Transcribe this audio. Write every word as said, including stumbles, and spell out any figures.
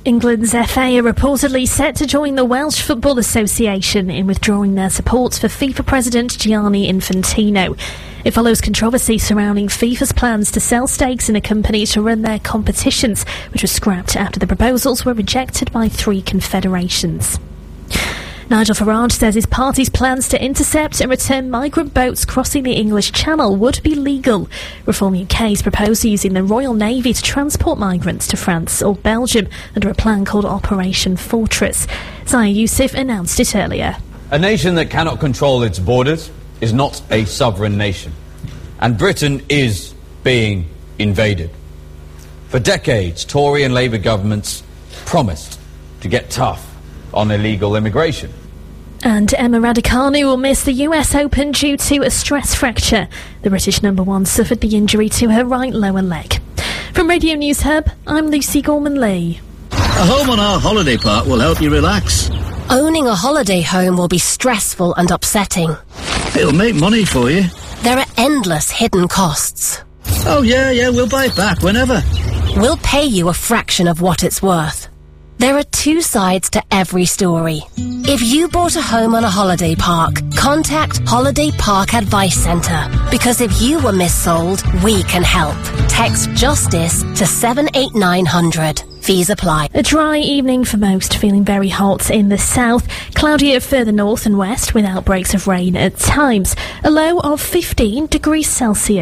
England's F A are reportedly set to join the Welsh Football Association in withdrawing their support for FIFA President Gianni Infantino. It follows controversy surrounding FIFA's plans to sell stakes in a company to run their competitions, which was scrapped after the proposals were rejected by three confederations. Nigel Farage says his party's plans to intercept and return migrant boats crossing the English Channel would be legal. Reform U K has proposed using the Royal Navy to transport migrants to France or Belgium under a plan called Operation Fortress. Zaya Youssef announced it earlier. A nation that cannot control its borders is not a sovereign nation. And Britain is being invaded. For decades, Tory and Labour governments promised to get tough on illegal immigration. And Emma Raducanu will miss the U S Open due to a stress fracture. The British number one suffered the injury to her right lower leg. From Radio News Hub, I'm Lucy Gorman-Lee. A home on our holiday park will help you relax. Owning a holiday home will be stressful and upsetting. It'll make money for you. There are endless hidden costs. Oh yeah, yeah, we'll buy it back whenever. We'll pay you a fraction of what it's worth. There are two sides to every story. If you bought a home on a holiday park, contact Holiday Park Advice Centre. Because if you were missold, we can help. Text JUSTICE to seven eight nine hundred. Fees apply. A dry evening for most, feeling very hot in the south. Cloudier further north and west with outbreaks of rain at times. A low of fifteen degrees Celsius.